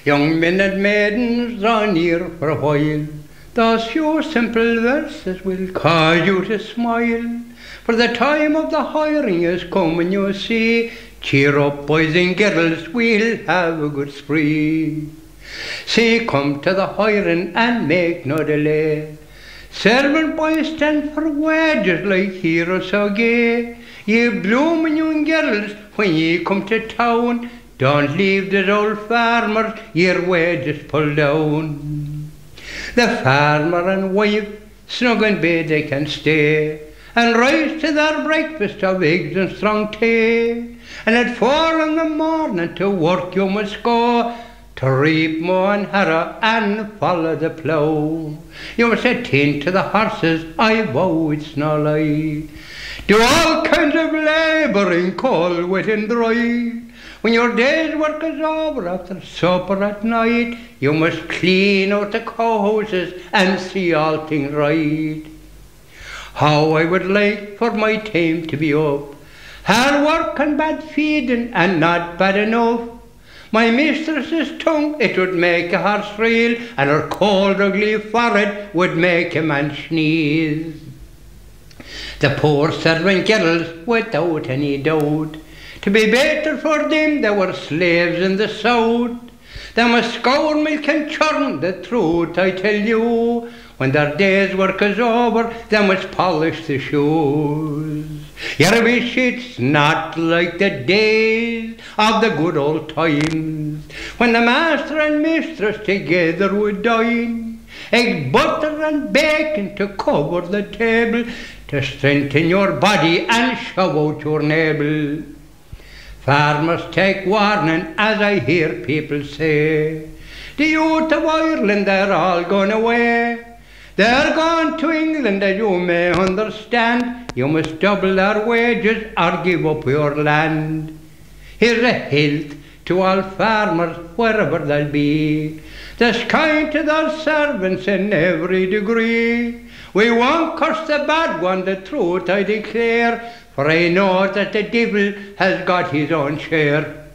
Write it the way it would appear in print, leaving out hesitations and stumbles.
Young men and maidens, draw near for a while. Those few simple verses will cause you to smile. For the time of the hiring is come, and you see, cheer up, boys and girls, we'll have a good spree. Say, come to the hiring and make no delay. Servant boys stand for wages like heroes so gay. Ye blooming young girls, when ye come to town, don't leave the old farmers your wages pull down. The farmer and wife, snug in bed they can stay, and rise to their breakfast of eggs and strong tea. And at 4 in the morning to work you must go, to reap mow and harrow and follow the plough. You must attend to the horses, I vow it's no lie. Do all kinds of labouring, cold, wet and dry. When your day's work is over after supper at night, you must clean out the cow-houses and see all things right. How I would like for my time to be up, hard work and bad feeding and not bad enough. My mistress's tongue, it would make a horse reel, and her cold ugly forehead would make a man sneeze. The poor servant girls, without any doubt, to be better for them they were slaves in the south. They must scour milk and churn, the truth I tell you. When their day's work is over, they must polish the shoes. You wish it's not like the days of the good old times, when the master and mistress together would dine. Egg, butter and bacon to cover the table, to strengthen your body and shove out your navel. Farmers take warning, as I hear people say. The youth of Ireland, they're all gone away. They're gone to England, as you may understand. You must double their wages or give up your land. Here's a health to all farmers, wherever they'll be. That's kind to their servants in every degree. We won't curse the bad one, the truth I declare, for I know that the devil has got his own share.